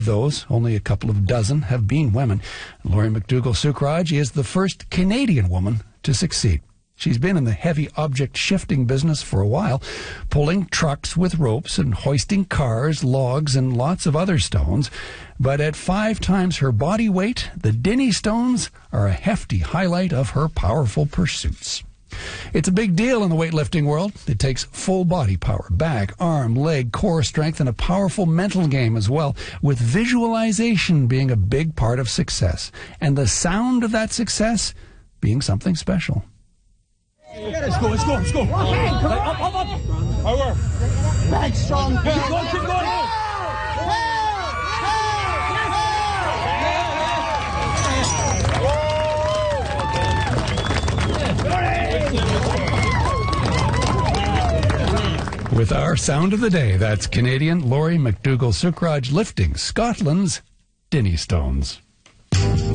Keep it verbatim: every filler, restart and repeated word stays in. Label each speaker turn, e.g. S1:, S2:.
S1: Those, only a couple of dozen, have been women. Laurie McDougall-Suchraj is the first Canadian woman to succeed. She's been in the heavy object shifting business for a while, pulling trucks with ropes and hoisting cars, logs, and lots of other stones. But at five times her body weight, the Dinnie stones are a hefty highlight of her powerful pursuits. It's a big deal in the weightlifting world. It takes full body power, back, arm, leg, core strength, and a powerful mental game as well, with visualization being a big part of success, and the sound of that success being something special.
S2: Yeah, let's go, let's go, let's go. Okay, come on. Up, up, up. Power. Back strong. Keep going, keep going.
S1: With our sound of the day, that's Canadian Laurie McDougall-Suchraj lifting Scotland's Dinnie stones.